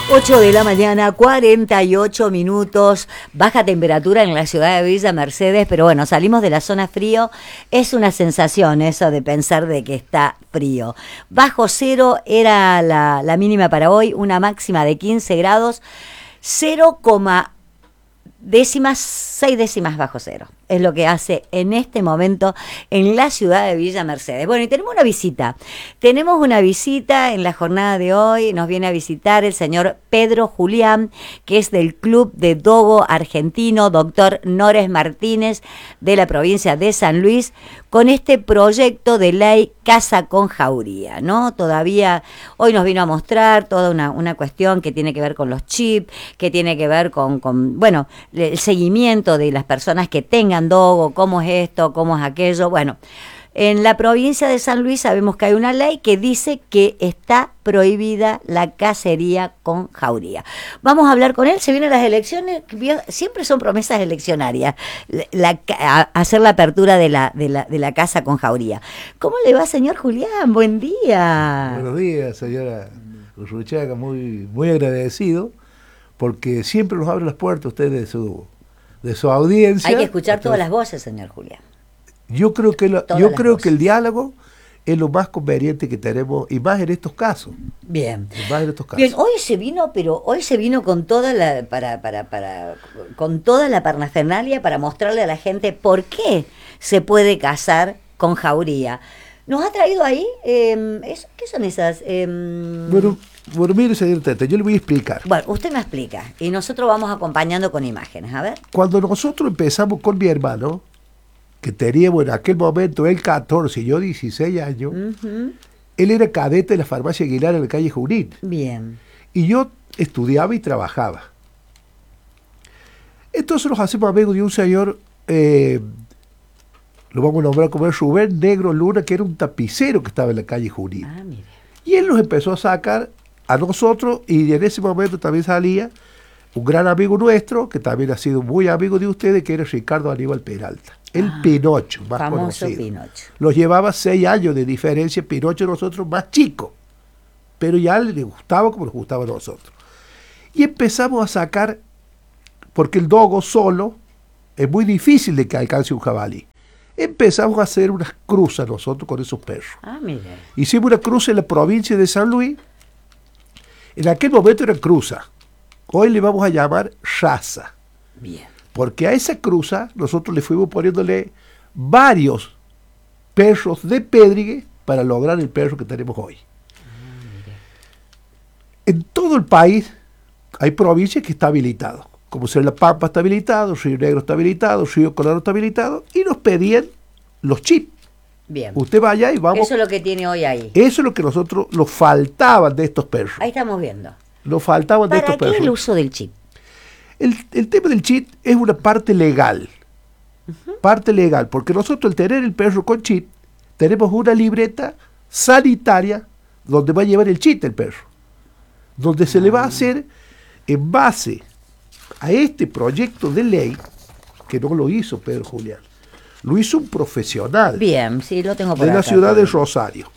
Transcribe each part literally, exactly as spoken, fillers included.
ocho de la mañana, cuarenta y ocho minutos, baja temperatura en la ciudad de Villa Mercedes, pero bueno, salimos de la zona frío, es una sensación eso de pensar de que está frío. Bajo cero era la, la mínima para hoy, una máxima de quince grados, cero coma décimas, seis décimas bajo cero. Es lo que hace en este momento en la ciudad de Villa Mercedes. Bueno, y tenemos una visita. Tenemos una visita en la jornada de hoy. Nos viene a visitar el señor Pedro Julián, que es del Club de Dogo Argentino, doctor Nores Martínez, de la provincia de San Luis, con este proyecto de ley Casa con Jauría, ¿no? Todavía hoy nos vino a mostrar toda una, una cuestión que tiene que ver con los chips, que tiene que ver con, con, bueno, el seguimiento de las personas que tengan dogo, cómo es esto, cómo es aquello. Bueno, en la provincia de San Luis sabemos que hay una ley que dice que está prohibida la cacería con jauría. Vamos a hablar con él, se vienen las elecciones, siempre son promesas eleccionarias, la, a, hacer la apertura de la, de, la, de la casa con jauría. ¿Cómo le va, señor Julián? Buen día. Buenos días, señora Urruchaga, muy, muy agradecido, porque siempre nos abre las puertas ustedes de su, de su audiencia. Hay que escuchar todas las voces, señor Julián. Yo creo que lo, yo creo que el diálogo es lo más conveniente que tenemos, y más en estos casos. Bien. Y más en estos casos. Bien, hoy se vino, pero hoy se vino con toda la para para para con toda la parafernalia para mostrarle a la gente por qué se puede cazar con jauría. Nos ha traído ahí, eh, eso, ¿qué son esas? Eh, bueno, bueno, mire, señor Tete, yo le voy a explicar. Bueno, usted me explica y nosotros vamos acompañando con imágenes, a ver. Cuando nosotros empezamos con mi hermano, que teníamos en aquel momento él catorce y yo dieciséis años, uh-huh. Él era cadete de la farmacia Aguilar en la calle Junín. Bien. Y yo estudiaba y trabajaba. Entonces nos hacemos amigos de un señor, eh, lo vamos a nombrar como es Rubén Negro Luna, que era un tapicero que estaba en la calle Junín. Ah, mire. Y él nos empezó a sacar a nosotros, y en ese momento también salía un gran amigo nuestro, que también ha sido muy amigo de ustedes, que era Ricardo Aníbal Peralta. El ah, Pinocho, más famoso conocido. Pinocho. Los llevaba seis años de diferencia, Pinocho a nosotros más chico, pero ya le gustaba como nos gustaba a nosotros. Y empezamos a sacar, porque el dogo solo es muy difícil de que alcance un jabalí. Empezamos a hacer unas cruzas nosotros con esos perros. Ah, mire. Hicimos una cruza en la provincia de San Luis. En aquel momento era cruza. Hoy le vamos a llamar raza. Bien. Porque a esa cruza nosotros le fuimos poniéndole varios perros de pédrigue para lograr el perro que tenemos hoy. Ah, en todo el país hay provincias que está habilitado. Como ser La Pampa está habilitado, Río Negro está habilitado, Río Colorado está habilitado, y nos pedían los chips. Bien. Usted vaya y vamos. Eso es lo que tiene hoy ahí. Eso es lo que nosotros nos faltaban de estos perros. Ahí estamos viendo. Nos faltaban de estos perros. ¿Para qué el uso del chip? El, el tema del chip es una parte legal. Uh-huh. Parte legal, porque nosotros al tener el perro con chip, tenemos una libreta sanitaria donde va a llevar el chip el perro. Donde uh-huh. se le va a hacer en base a este proyecto de ley, que no lo hizo Pedro Julián, lo hizo un profesional. Bien, sí, lo tengo por de acá, la ciudad también. de Rosario.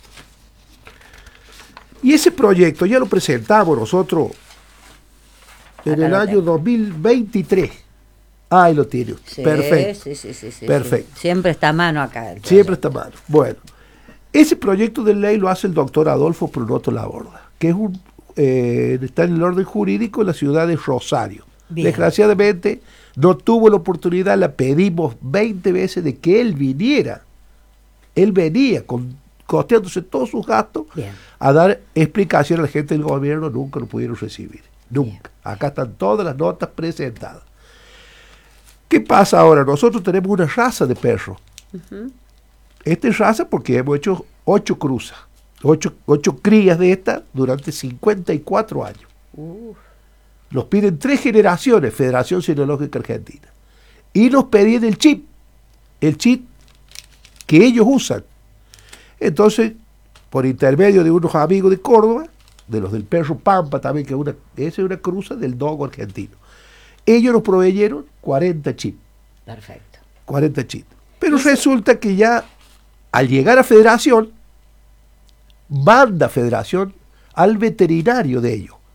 Y ese proyecto ya lo presentamos nosotros en acá el año tengo. dos mil veintitrés. Ahí lo tiene usted. Sí, perfecto. Sí, sí, sí, sí, perfecto. Sí. Siempre está a mano acá. Siempre está a mano. Bueno, ese proyecto de ley lo hace el doctor Adolfo Prunoto Laborda, que es un, eh, está en el orden jurídico en la ciudad de Rosario. Bien. Desgraciadamente no tuvo la oportunidad, la pedimos veinte veces de que él viniera. Él venía con, costeándose todos sus gastos. Bien. A dar explicación a la gente del gobierno, nunca lo pudieron recibir. Nunca. Bien. Acá están todas las notas presentadas. ¿Qué pasa ahora? Nosotros tenemos una raza de perros. Uh-huh. Esta es raza porque hemos hecho ocho cruzas, ocho, ocho crías de esta durante cincuenta y cuatro años. Uh. Nos piden tres generaciones, Federación Cinológica Argentina. Y nos pedían el chip, el chip que ellos usan. Entonces, por intermedio de unos amigos de Córdoba, de los del perro Pampa también, que es una, esa es una cruza del dogo argentino, ellos nos proveyeron cuarenta chips. Perfecto. cuarenta chips. Pero ¿sí? Resulta que ya al llegar a Federación, manda Federación al veterinario de ellos,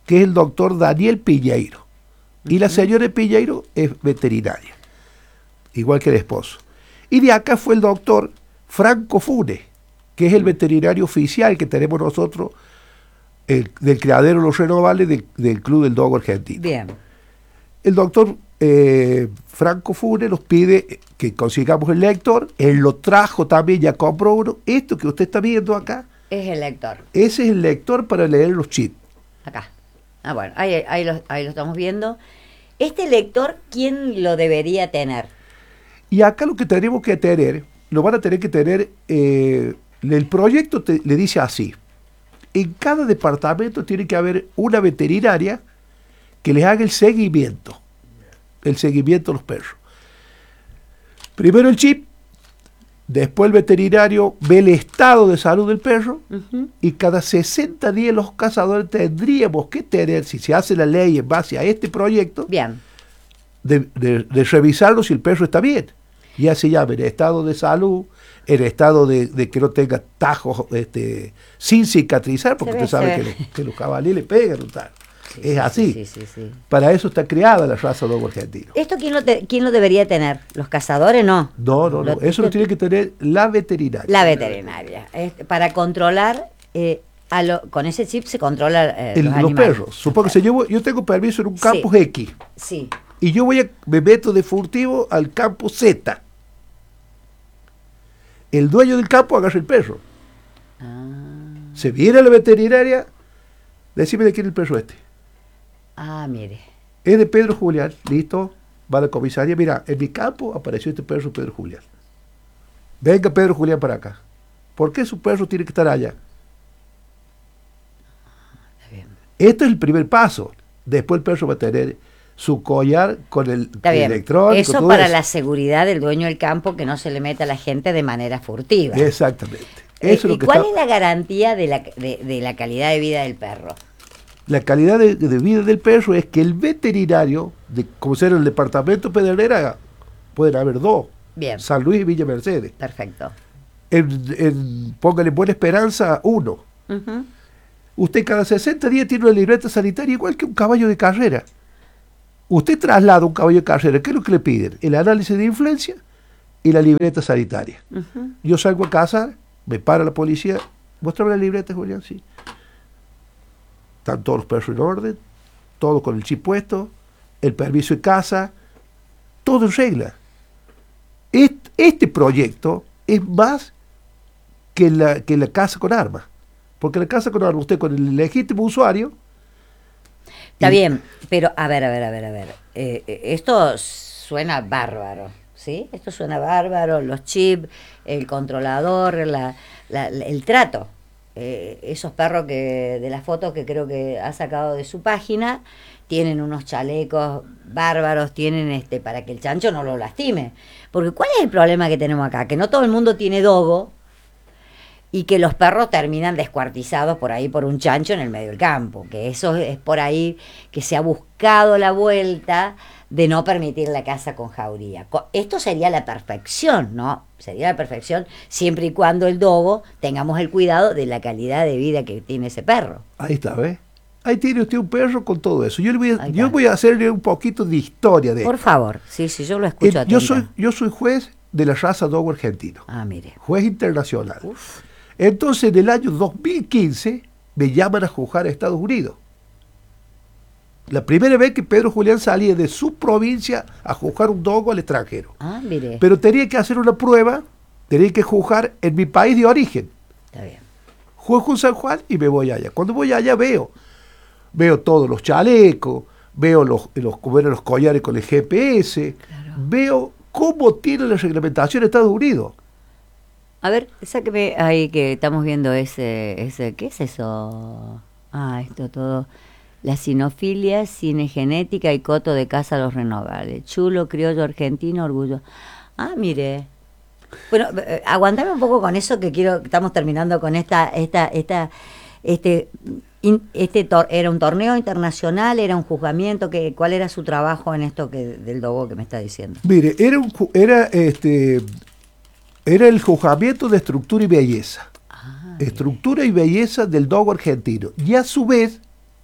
que es el doctor Daniel Piñeiro. Uh-huh. Y la señora Piñeiro es veterinaria, igual que el esposo. Y de acá fue el doctor Franco Funes, que es el veterinario oficial que tenemos nosotros, el, del criadero Los Renovales del, del Club del Dogo Argentino. Bien. El doctor eh, Franco Funes nos pide que consigamos el lector. Él lo trajo también, ya compró uno. Esto que usted está viendo acá es el lector. Ese es el lector para leer los chips. Acá. Ah, bueno, ahí, ahí, lo, ahí lo estamos viendo. Este lector, ¿quién lo debería tener? Y acá lo que tenemos que tener, lo van a tener que tener, eh, el proyecto te, le dice así: en cada departamento tiene que haber una veterinaria que les haga el seguimiento, el seguimiento a los perros. Primero el chip, después el veterinario ve el estado de salud del perro, uh-huh. y cada sesenta días los cazadores tendríamos que tener, si se hace la ley en base a este proyecto, bien. De, de, de revisarlo si el perro está bien. Ya se llama en estado de salud, en estado de, de que no tenga tajos este, sin cicatrizar, porque usted sabe que, le, que los caballeros le pegan un tajo. Sí, es sí, así. Sí, sí, sí. Para eso está creada la raza dogo argentino. ¿Esto quién lo, te, quién lo debería tener? ¿Los cazadores no? No, no, no. Lo, eso lo tiene que tener la veterinaria. La veterinaria. Es para controlar, eh, a lo, con ese chip se controla eh, El, los, los perros. Supongo que si yo, yo tengo permiso en un campo sí. X. Sí. Y yo voy a, me meto de furtivo al campo Z. El dueño del campo agarra el perro. Ah. Se viene a la veterinaria, decime de quién es el perro este. Ah, mire. Es de Pedro Julián, listo, va a la comisaría, mira, en mi campo apareció este perro Pedro Julián. Venga Pedro Julián para acá. ¿Por qué su perro tiene que estar allá? Está bien. Este es el primer paso. Después el perro va a tener su collar con el electrónico. Eso para eso. La seguridad del dueño del campo, que no se le meta a la gente de manera furtiva. Exactamente. Eso Eh, es lo ¿Y que cuál está... es la garantía de la, de, de la calidad de vida del perro? La calidad de, de vida del perro es que el veterinario, de, como ser el departamento Pedernera, pueden haber dos. Bien. San Luis y Villa Mercedes. Perfecto. En, en, póngale Buena Esperanza, uno. Uh-huh. Usted cada sesenta días tiene una libreta sanitaria igual que un caballo de carrera. Usted traslada un caballo de carrera, ¿qué es lo que le piden? El análisis de influencia y la libreta sanitaria. Uh-huh. Yo salgo a casa, me para la policía, muéstrame la libreta, Julián, sí. Están todos los perros en orden, todo con el chip puesto, el permiso de casa, todo en regla. Este, este proyecto es más que la, que la casa con armas. Porque la casa con armas, usted con el legítimo usuario... Está y, bien, pero a ver, a ver, a ver, a ver. Eh, esto suena bárbaro, ¿sí? Esto suena bárbaro, los chips, el controlador, la, la, la, el trato. Eh, esos perros que de las fotos que creo que ha sacado de su página tienen unos chalecos bárbaros, tienen este para que el chancho no lo lastime, porque ¿cuál es el problema que tenemos acá? Que no todo el mundo tiene dogo y que los perros terminan descuartizados por ahí por un chancho en el medio del campo, que eso es por ahí que se ha buscado la vuelta de no permitir la caza con jauría. Esto sería la perfección, ¿no? Sería la perfección siempre y cuando el dogo tengamos el cuidado de la calidad de vida que tiene ese perro. Ahí está, ¿ves? Ahí tiene usted un perro con todo eso. Yo, le voy, a, yo voy a hacerle un poquito de historia de Por esto. favor, sí, sí, yo lo escucho eh, yo soy Yo soy juez de la raza dogo argentino. Ah, mire. Juez internacional. Uf. Entonces, en el año dos mil quince, me llaman a juzgar a Estados Unidos. La primera vez que Pedro Julián salía de su provincia a juzgar un dogo al extranjero. Ah, mire. Pero tenía que hacer una prueba, tenía que juzgar en mi país de origen. Está bien. Juego en San Juan y me voy allá. Cuando voy allá veo, veo todos los chalecos, veo los, los, los collares con el G P S, claro. Veo cómo tiene la reglamentación de Estados Unidos. A ver, sáqueme ahí que estamos viendo ese, ese, ¿qué es eso? Ah, esto todo... La sinofilia, cinegenética y coto de casa Los Renovables. Chulo, criollo argentino, orgullo. Ah, mire. Bueno, eh, aguantame un poco con eso que quiero, estamos terminando con esta, esta, esta, este, in, este tor, era un torneo internacional, era un juzgamiento, que, ¿cuál era su trabajo en esto que del dogo que me está diciendo? Mire, era un, era este, era el juzgamiento de estructura y belleza. Ah, estructura y belleza del dogo argentino. Y a su vez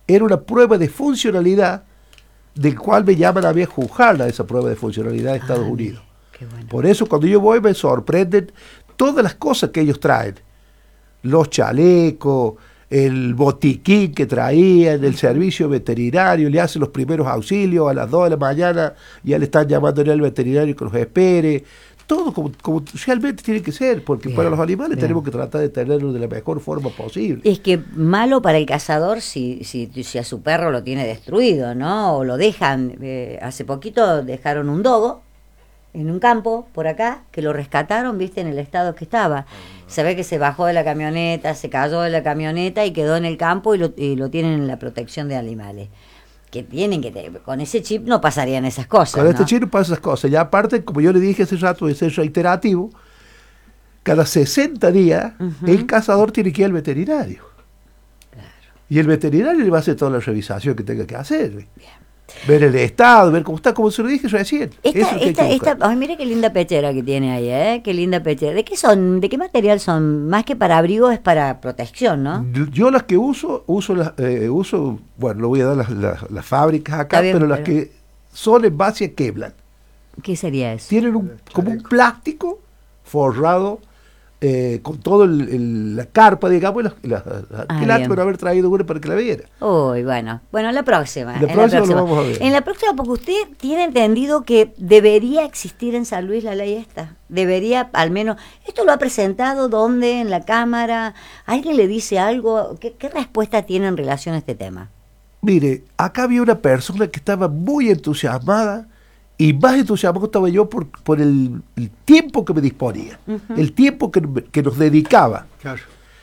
era una prueba de funcionalidad del cual me llaman a mí a juzgarla, esa prueba de funcionalidad de Estados ah, Unidos. Qué bueno. Por eso cuando yo voy me sorprenden todas las cosas que ellos traen. Los chalecos, el botiquín que traían, el servicio veterinario, le hacen los primeros auxilios a las dos de la mañana, ya le están llamando al veterinario que los espere. Todo como, como realmente tiene que ser, porque bien, para los animales bien. tenemos que tratar de tenerlo de la mejor forma posible. Es que malo para el cazador si, si, si a su perro lo tiene destruido, ¿no? O lo dejan, eh, hace poquito dejaron un dogo en un campo por acá, que lo rescataron, viste, en el estado que estaba. Se ve que se bajó de la camioneta, se cayó de la camioneta y quedó en el campo y lo, y lo tienen en la protección de animales. Que tienen que tener, con ese chip no pasarían esas cosas. Con ¿no? este chip no pasan esas cosas. Y aparte, como yo le dije hace rato, de ser reiterativo, cada sesenta días uh-huh. el cazador tiene que ir al veterinario. Claro. Y el veterinario le va a hacer toda la revisación que tenga que hacer. Bien. Ver el estado, ver cómo está, como se lo dije recién. Esta, esta, esta, ay, mire qué linda pechera que tiene ahí, ¿eh? Qué linda pechera. ¿De qué son? ¿De qué material son? Más que para abrigo es para protección, ¿no? Yo, yo las que uso, uso las, eh, uso, bueno, lo voy a dar las, las, las fábricas acá, bien, pero, pero las que son en base a Kevlar. ¿Qué sería eso? Tienen un, como un plástico forrado eh, con todo el, el, la carpa, digamos, la, la, la, ah, qué lástima haber traído una para que la viera. Uy, bueno, bueno, la próxima. La, en próxima, la próxima lo vamos a ver. En la próxima, porque usted tiene entendido que debería existir en San Luis la ley esta. Debería, al menos, esto lo ha presentado, ¿dónde? En la Cámara. ¿Alguien le dice algo? ¿Qué, qué respuesta tiene en relación a este tema? Mire, acá había una persona que estaba muy entusiasmada. Y más entusiasmado estaba yo por, por el, el tiempo que me disponía, uh-huh. el tiempo que, que nos dedicaba, claro.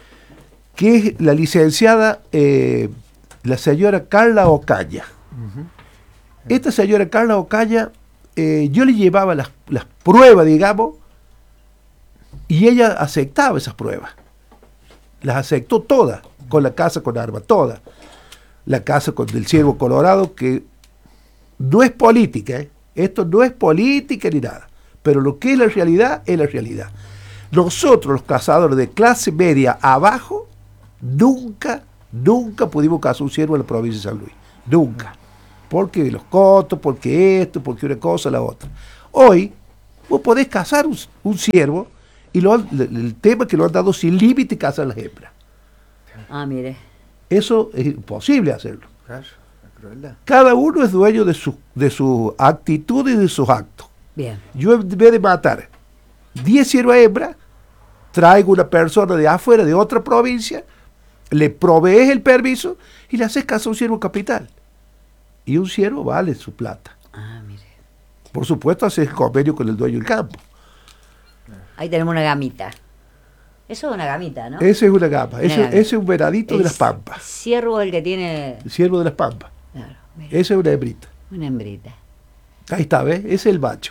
que es la licenciada, eh, la señora Carla Ocaña. Uh-huh. Esta señora Carla Ocaña, eh, yo le llevaba las, las pruebas, digamos, y ella aceptaba esas pruebas. Las aceptó todas, con la casa con armas, todas. La casa con el ciervo colorado, que no es política, ¿eh? Esto no es política ni nada, pero lo que es la realidad es la realidad. Nosotros, los cazadores de clase media abajo, nunca, nunca pudimos cazar un ciervo en la provincia de San Luis. Nunca. Porque los cotos, porque esto, porque una cosa, la otra. Hoy, vos podés cazar un, un ciervo y lo, el, el tema es que lo han dado sin límite cazar las hembras. Ah, mire. Eso es imposible hacerlo. Claro. Cada uno es dueño de su, de su actitud y de sus actos. Bien. Yo en vez de matar diez ciervos hembras, traigo una persona de afuera, de otra provincia, le provees el permiso y le haces caso a un ciervo capital. Y un ciervo vale su plata. Ah, mire. Por supuesto, haces convenio con el dueño del campo. Ahí tenemos una gamita. Eso es una gamita, ¿no? Ese es una gama. Ese, ese es un veradito es de las pampas. Ciervo el que tiene... El ciervo de las pampas. Claro, esa es una hembrita. Una hembrita. Ahí está, ¿ves? Ese es el macho.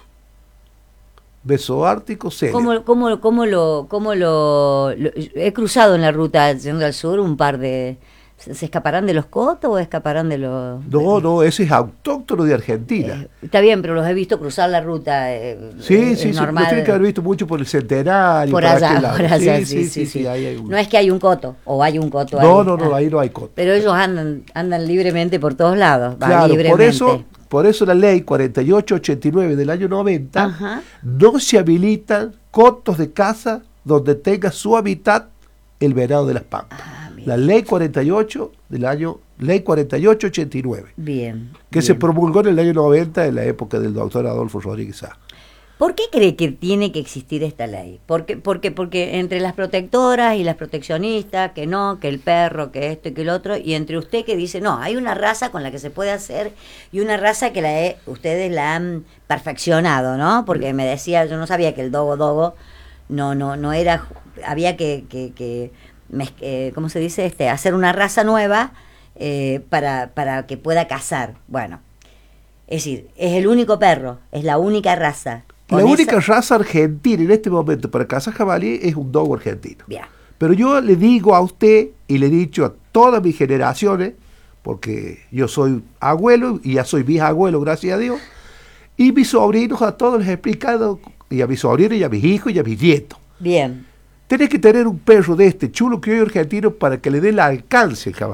Beso ártico, serio. ¿Cómo, cómo, cómo, lo, cómo lo, lo...? He cruzado en la ruta yendo al sur un par de... ¿Se escaparán de los cotos o escaparán de los...? No, no, ese es autóctono de Argentina. Eh, está bien, pero los he visto cruzar la ruta. Eh, sí, eh, sí, sí, normal. Los tienen que haber visto mucho por el Centenario. Por allá, por allá, sí, sí, sí. sí, sí. sí ahí hay un... No es que hay un coto, o hay un coto no, ahí. No, no, no, ah. ahí no hay coto. Pero ellos andan andan libremente por todos lados. Claro, libremente. por eso, por eso la ley cuarenta y ocho ochenta y nueve del año noventa, ajá, no se habilitan cotos de caza donde tenga su hábitat el venado de las pampas. Ah, la ley cuarenta y ocho del año, ley cuarenta y ocho ochenta y nueve. Bien. Que bien. se promulgó en el año noventa, en la época del doctor Adolfo Rodríguez Sá. ¿Por qué cree que tiene que existir esta ley? Porque, porque, porque entre las protectoras y las proteccionistas, que no, que el perro, que esto y que el otro, y entre usted que dice, no, hay una raza con la que se puede hacer y una raza que la he, ustedes la han perfeccionado, ¿no? Porque me decía, yo no sabía que el dogo dogo no, no, no era, había que, que, que eh, ¿cómo se dice? Este, hacer una raza nueva eh, para, para que pueda cazar. Bueno, es decir, es el único perro, es la única raza. La única esa... raza argentina en este momento para cazar jabalí es un dogo argentino. Bien. Pero yo le digo a usted y le he dicho a todas mis generaciones, porque yo soy abuelo y ya soy bisabuelo, gracias a Dios, y mis sobrinos a todos les he explicado, y a mis sobrinos y a mis hijos y a mis nietos. Bien. Tenés que tener un perro de este chulo criollo argentino para que le dé el alcance al jabalí.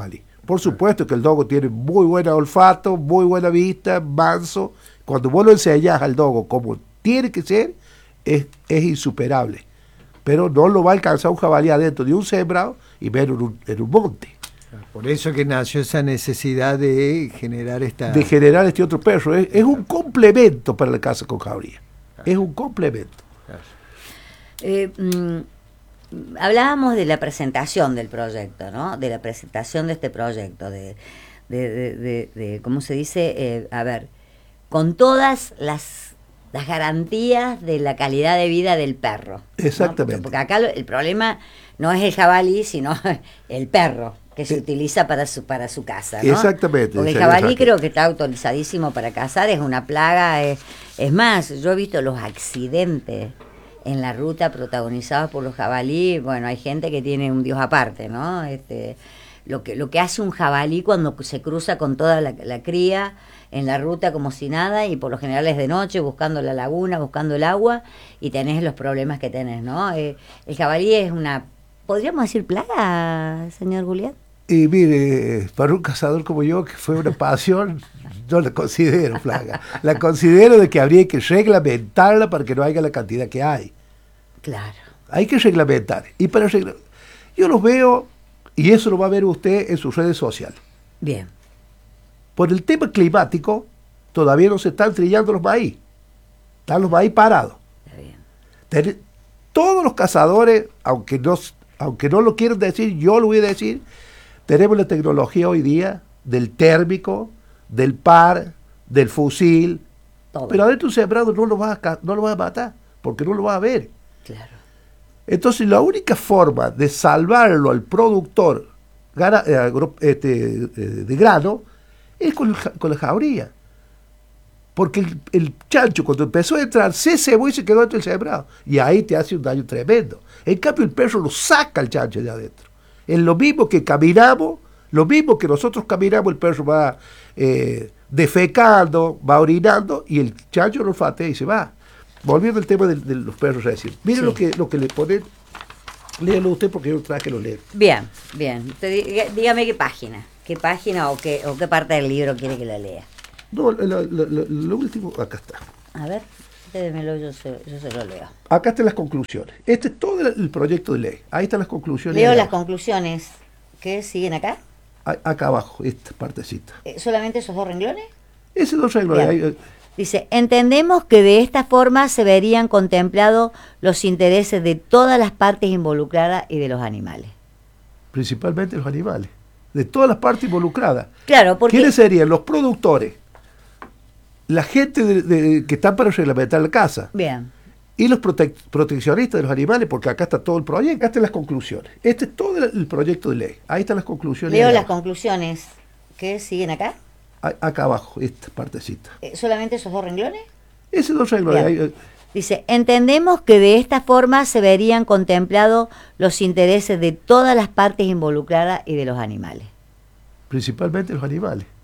Por supuesto que el dogo tiene muy buen olfato, muy buena vista, manso. Cuando vos lo enseñás al dogo como tiene que ser, es, es insuperable. Pero no lo va a alcanzar un jabalí adentro de un sembrado y menos en un, en un monte. Por eso que nació esa necesidad de generar esta... De generar este otro perro. Es, es un complemento para la caza con jauría. Es un complemento. Eh, mm, hablábamos de la presentación del proyecto, ¿no? De la presentación de este proyecto, de, de, de, de, de ¿cómo se dice? Eh, a ver, con todas las, las garantías de la calidad de vida del perro. Exactamente. ¿no? Porque acá lo, el problema no es el jabalí, sino el perro que se Eh, utiliza para su para su caza, ¿no? Exactamente. Porque el jabalí creo que está autorizadísimo para cazar, es una plaga. Es, es más, yo he visto los accidentes en la ruta protagonizados por los jabalí. Bueno, hay gente que tiene un dios aparte, ¿no? Este, lo que lo que hace un jabalí cuando se cruza con toda la, la cría en la ruta como si nada, y por lo general es de noche, buscando la laguna, buscando el agua, y tenés los problemas que tenés, ¿no? Eh, el jabalí es una, ¿podríamos decir plaga, señor Julián? Y mire, para un cazador como yo, que fue una pasión, no la considero plaga. La considero de que habría que reglamentarla para que no haya la cantidad que hay. Claro. Hay que reglamentar. Y para regla- yo los veo, y eso lo va a ver usted en sus redes sociales. Bien. Por el tema climático, todavía no se están trillando los maíz. Están los maíz parados. Está bien. Ten- todos los cazadores, aunque no, aunque no lo quieran decir, yo lo voy a decir, tenemos la tecnología hoy día del térmico, del par, del fusil, Todo. pero adentro un sembrado no lo vas a, ca- no lo vas a matar, porque no lo vas a ver. Claro. Entonces la única forma de salvarlo al productor gana- eh, agro- este, eh, de grano es con, el ja- con la jauría. Porque el, el chancho cuando empezó a entrar se cebó y se quedó dentro del sembrado. Y ahí te hace un daño tremendo. En cambio el perro lo saca al chancho de adentro. Es lo mismo que caminamos, lo mismo que nosotros caminamos, el perro va eh, defecando, va orinando y el chancho lo olfatea y se va. Volviendo al tema de, de los perros recién. Miren Sí. lo que lo que le ponen. Léalo usted porque yo lo traje, lo leo. Bien, bien. Usted diga- dígame qué página, qué página o qué, o qué parte del libro quiere que la lea. No, lo, lo- lo- lo último, acá está. A ver, démelo, yo se, yo se lo leo. Acá están las conclusiones. Este es todo el, el proyecto de ley. Ahí están las conclusiones. Leo ahí las abajo. conclusiones que siguen acá. A- Acá abajo, esta partecita. Eh, ¿Solamente esos dos renglones? Ese dos reglos. Bien. ahí, eh, Dice, entendemos que de esta forma se verían contemplados los intereses de todas las partes involucradas y de los animales. principalmente los animales. De todas las partes involucradas. Claro, porque... ¿Quiénes serían? Los productores, la gente de- de- que están para reglamentar la casa Bien, y los prote- proteccionistas de los animales, porque acá está todo el proyecto, acá están las conclusiones. Este es todo el, el proyecto de ley. Ahí están las conclusiones. leo ahí las abajo. conclusiones que siguen acá. A- Acá abajo, esta partecita. Eh, ¿Solamente esos dos renglones? Ese dos reglos. Bien. ahí, eh, Dice, entendemos que de esta forma se verían contemplados los intereses de todas las partes involucradas y de los animales. principalmente los animales.